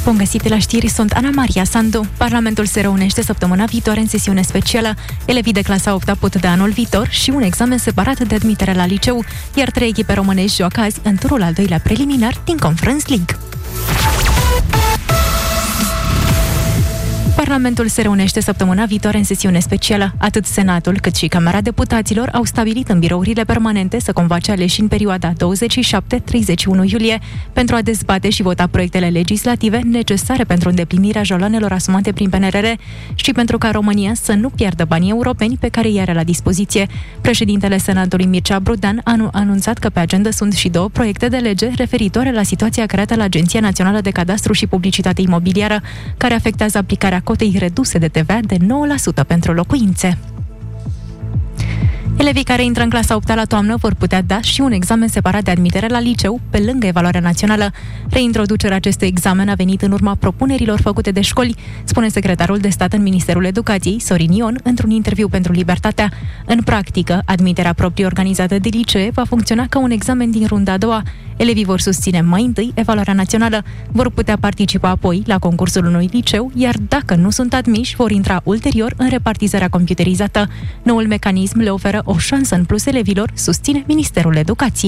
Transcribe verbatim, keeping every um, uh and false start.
Bun găsit la știri, sunt Ana Maria Sandu. Parlamentul se reunește săptămâna viitoare în sesiune specială. Elevii de clasa a opta pot de anul viitor și un examen separat de admitere la liceu, iar trei echipe românești joacă azi în turul al doilea preliminar din Conference League. Parlamentul se reunește săptămâna viitoare în sesiune specială. Atât Senatul cât și Camera Deputaților au stabilit în birourile permanente să convoace aleși în perioada douăzeci și șapte - treizeci și unu iulie pentru a dezbate și vota proiectele legislative necesare pentru îndeplinirea jaloanelor asumate prin P N R R și pentru ca România să nu piardă banii europeni pe care îi are la dispoziție. Președintele Senatului Mircea Brudan a anunțat că pe agenda sunt și două proiecte de lege referitoare la situația creată la Agenția Națională de Cadastru și Publicitate Imobiliară, care afectează aplicarea cotei reduse de T V A de nouă la sută pentru locuințe. Elevii care intră în clasa a opta la toamnă vor putea da și un examen separat de admitere la liceu, pe lângă evaluarea națională. Reintroducerea acestui examen a venit în urma propunerilor făcute de școli, spune secretarul de stat în Ministerul Educației, Sorin Ion, într-un interviu pentru Libertatea. În practică, admiterea proprie organizată de licee va funcționa ca un examen din runda a doua. Elevii vor susține mai întâi evaluarea națională, vor putea participa apoi la concursul unui liceu, iar dacă nu sunt admiși, vor intra ulterior în repartizarea computerizată. Noul mecanism le oferă o șansă în plus elevilor, susține Ministerul Educației.